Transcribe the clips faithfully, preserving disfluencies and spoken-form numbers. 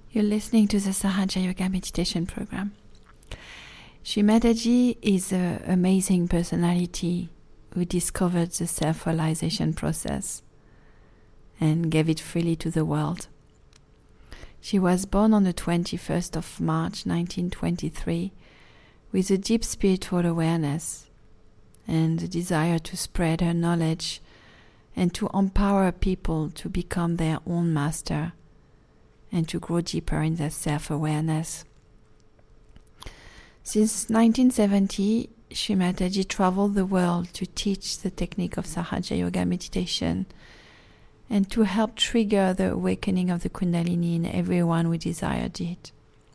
You're listening to the Sahaja Yoga Meditation Program. Shri Mataji is an amazing personality who discovered the self-realization process and gave it freely to the world. She was born on the twenty-first of March nineteen twenty-three with a deep spiritual awareness and the desire to spread her knowledge and to empower people to become their own master and to grow deeper in their self-awareness. Since nineteen seventy, Shri Mataji traveled the world to teach the technique of Sahaja Yoga meditation and to help trigger the awakening of the Kundalini in everyone who desired it.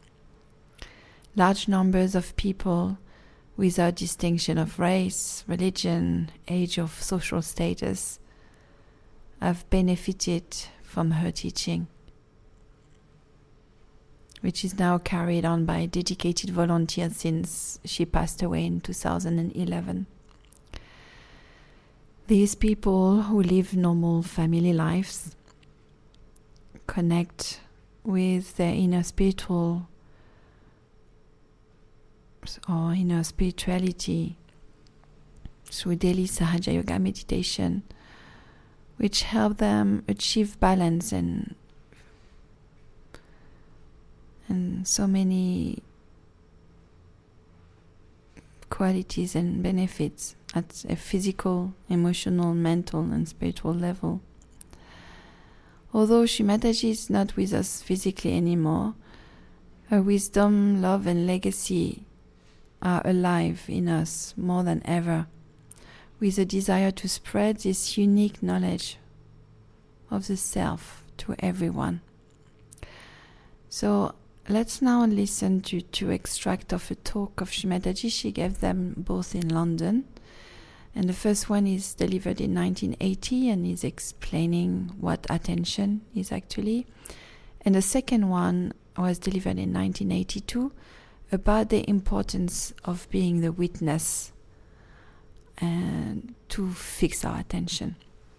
Large numbers of people, without distinction of race, religion, age, or social status, have benefited from her teaching, which is now carried on by dedicated volunteers since she passed away in two thousand eleven. These people who live normal family lives connect with their inner spiritual or inner spirituality through daily Sahaja Yoga meditation, which help them achieve balance and and so many qualities and benefits at a physical, emotional, mental and spiritual level. Although Shri Mataji is not with us physically anymore, her wisdom, love and legacy are alive in us more than ever, with a desire to spread this unique knowledge of the self to everyone. So let's now listen to two extracts of a talk of Shri Mataji. She gave them both in London. And the first one is delivered in nineteen eighty and is explaining what attention is actually. And the second one was delivered in nineteen eighty-two about the importance of being the witness and to fix our attention.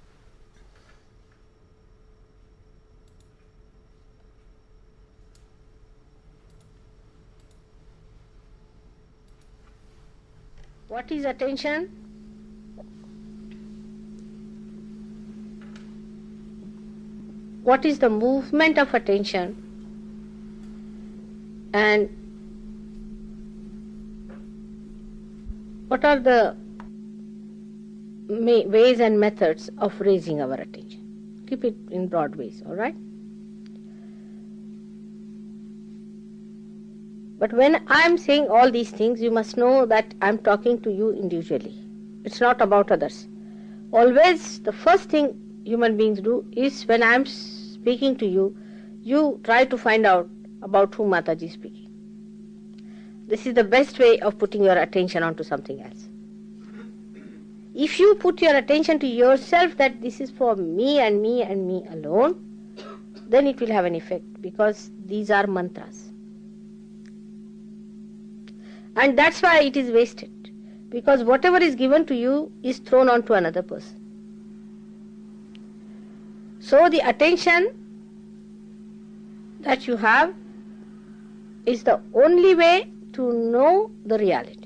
What is attention? What is the movement of attention? And what are the may, ways and methods of raising our attention? Keep it in broad ways, all right? But when I am saying all these things, you must know that I am talking to you individually. It's not about others. Always the first thing human beings do is when I am speaking to you, you try to find out about whom Mataji is speaking. This is the best way of putting your attention onto something else. If you put your attention to yourself that this is for me and me and me alone, then it will have an effect, because these are mantras. And that's why it is wasted, because whatever is given to you is thrown onto another person. So the attention that you have is the only way to know the reality.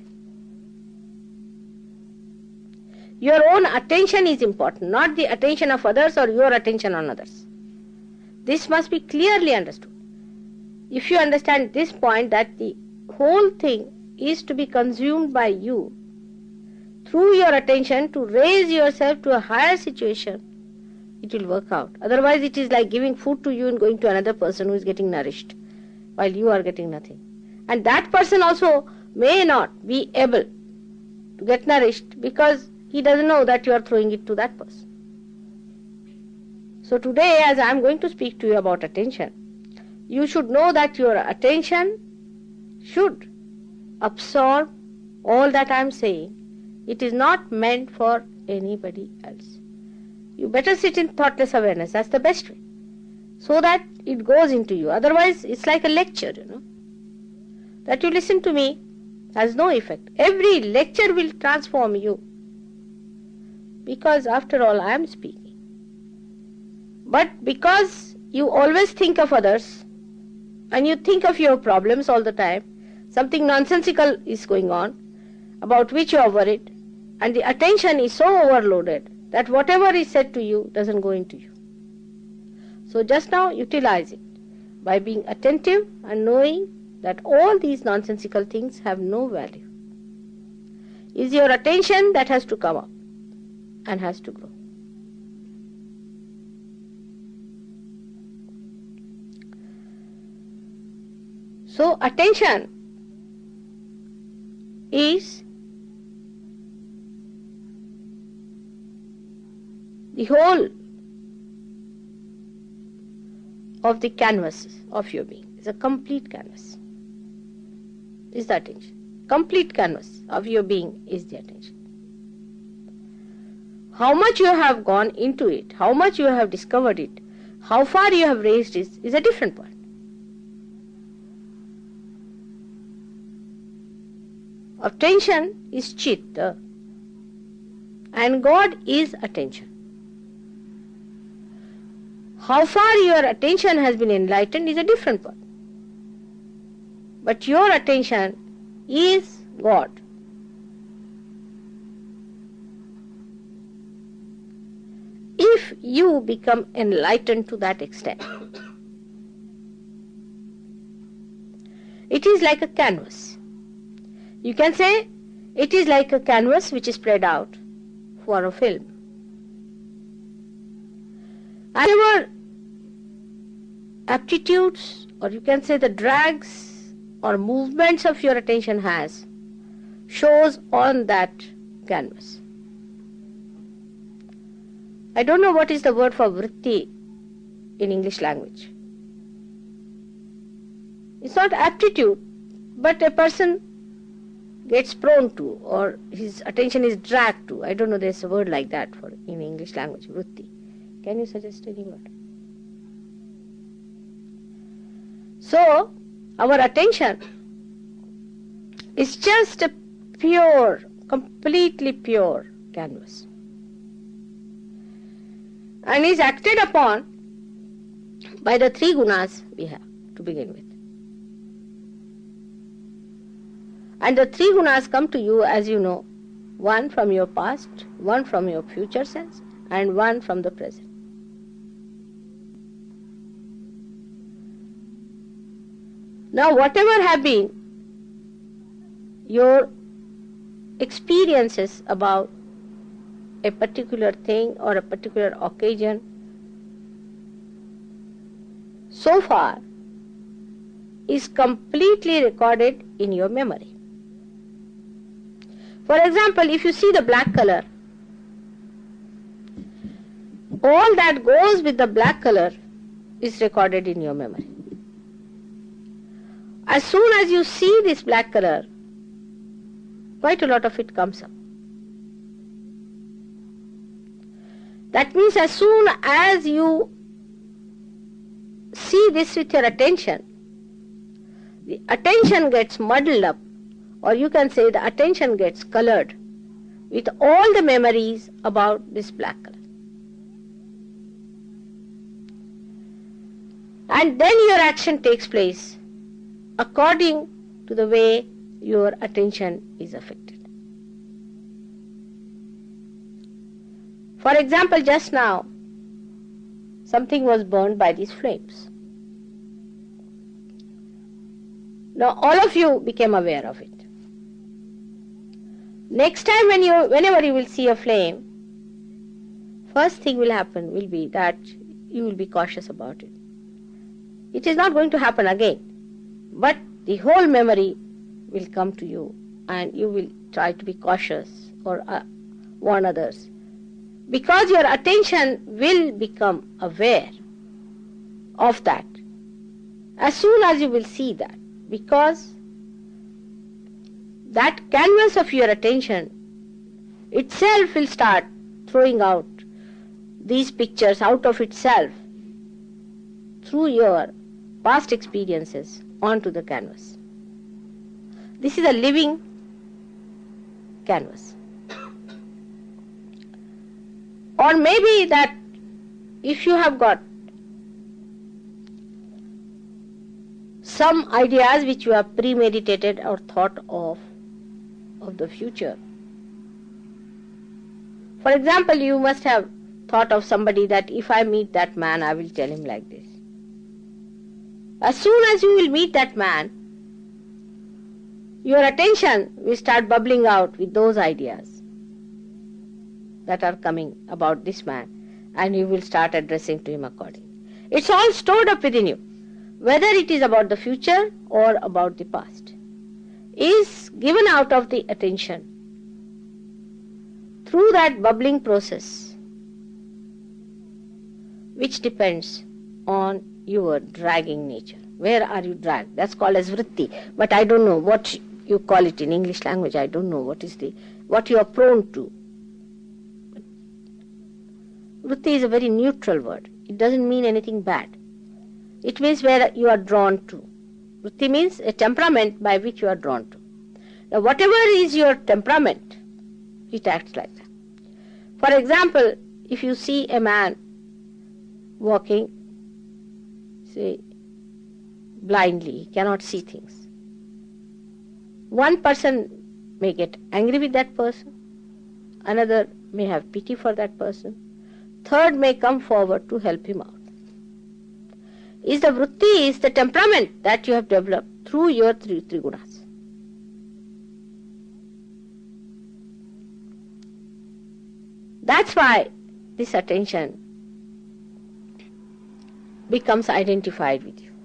Your own attention is important, not the attention of others or your attention on others. This must be clearly understood. If you understand this point, that the whole thing is to be consumed by you through your attention to raise yourself to a higher situation, it will work out. Otherwise it is like giving food to you and going to another person who is getting nourished while you are getting nothing. And that person also may not be able to get nourished because he doesn't know that you are throwing it to that person. So today, as I am going to speak to you about attention, you should know that your attention should absorb all that I am saying. It is not meant for anybody else. You better sit in thoughtless awareness. That's the best way, so that it goes into you. Otherwise, it's like a lecture, you know. That you listen to me has no effect. Every lecture will transform you, because after all, I am speaking. But because you always think of others, and you think of your problems all the time, something nonsensical is going on about which you are worried, and the attention is so overloaded that whatever is said to you doesn't go into you. So just now utilize it by being attentive and knowing that all these nonsensical things have no value. It's your attention that has to come up and has to grow. So attention is the whole of the canvas of your being. It's a complete canvas. Is the attention. Complete canvas of your being is the attention. How much you have gone into it, how much you have discovered it, how far you have raised it is a different point. Attention is chitta, and God is attention. How far your attention has been enlightened is a different point. But your attention is God. If you become enlightened to that extent, it is like a canvas. You can say it is like a canvas which is spread out for a film. Whatever aptitudes, or you can say the drags or movements of your attention has, shows on that canvas. I don't know what is the word for vritti in English language. It's not aptitude, but a person gets prone to, or his attention is dragged to. I don't know, there's a word like that for in English language, vritti. Can you suggest any word? So, our attention is just a pure, completely pure canvas, and is acted upon by the three gunas we have to begin with. And the three gunas come to you, as you know, one from your past, one from your future sense, and one from the present. Now, whatever have been your experiences about a particular thing or a particular occasion, so far is completely recorded in your memory. For example, if you see the black color, all that goes with the black color is recorded in your memory. As soon as you see this black color, quite a lot of it comes up. That means as soon as you see this with your attention, the attention gets muddled up, or you can say the attention gets colored with all the memories about this black color. And then your action takes place according to the way your attention is affected. For example, just now, something was burned by these flames. Now all of you became aware of it. Next time when you, whenever you will see a flame, first thing will happen will be that you will be cautious about it. It is not going to happen again, but the whole memory will come to you and you will try to be cautious or uh, warn others, because your attention will become aware of that as soon as you will see that, because that canvas of your attention itself will start throwing out these pictures out of itself through your past experiences onto the canvas. This is a living canvas. Or maybe that if you have got some ideas which you have premeditated or thought of of the future. For example, you must have thought of somebody that if I meet that man, I will tell him like this. As soon as you will meet that man, your attention will start bubbling out with those ideas that are coming about this man, and you will start addressing to him accordingly. It's all stored up within you, whether it is about the future or about the past, is given out of the attention through that bubbling process, which depends on your dragging nature. Where are you dragged? That's called as vritti. But I don't know what you call it in English language. I don't know what is the what you are prone to. Vritti is a very neutral word. It doesn't mean anything bad. It means where you are drawn to. Vritti means a temperament by which you are drawn to. Now, whatever is your temperament, it acts like that. For example, if you see a man walking, say, blindly, he cannot see things. One person may get angry with that person, another may have pity for that person, third may come forward to help him out. Is the vritti, is the temperament that you have developed through your three trigunas. That's why this attention becomes identified with you.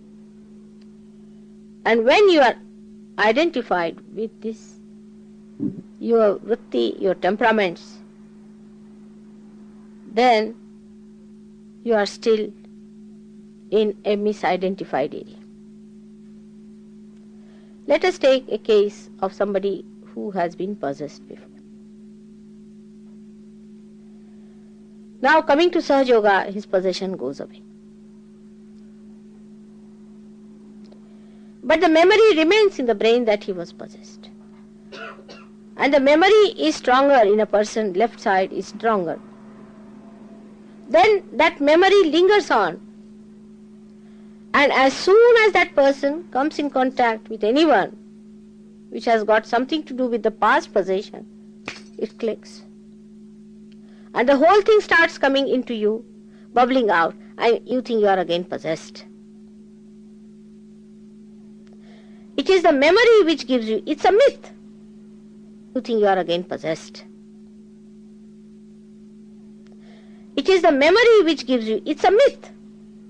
And when you are identified with this, your vritti, your temperaments, then you are still in a misidentified area. Let us take a case of somebody who has been possessed before. Now, coming to Sahaja Yoga, his possession goes away. But the memory remains in the brain that he was possessed. And the memory is stronger in a person, left side is stronger. Then that memory lingers on. And as soon as that person comes in contact with anyone which has got something to do with the past possession, it clicks. And the whole thing starts coming into you, bubbling out, and you think you are again possessed. It is the memory which gives you, it's a myth. You think you are again possessed. It is the memory which gives you, it's a myth.